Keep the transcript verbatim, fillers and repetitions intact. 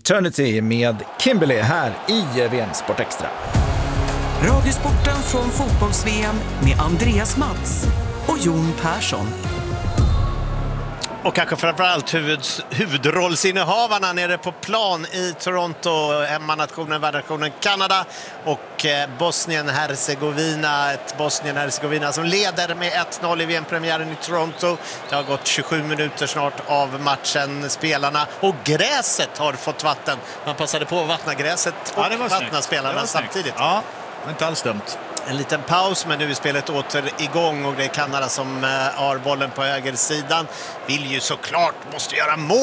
Eternity med Kimberly här i V M Sport Extra. Radiosporten från fotbolls-V M med Andreas Mats och Jon Persson. Och kanske framförallt huvud, huvudrollsinnehavarna nere på plan i Toronto, hemmanationen, värdnationen Kanada och eh, Bosnien-Hercegovina. Ett Bosnien-Hercegovina som leder med ett noll i V M-premiären i Toronto. Det har gått tjugosju minuter snart av matchen. Spelarna och gräset har fått vatten. Man passade på att vattna gräset och ja, vattna spelarna samtidigt. Ja, inte alls dumt. En liten paus, men nu är spelet åter igång och det är Kanada som har bollen på högersidan. Vill ju såklart, måste göra mål.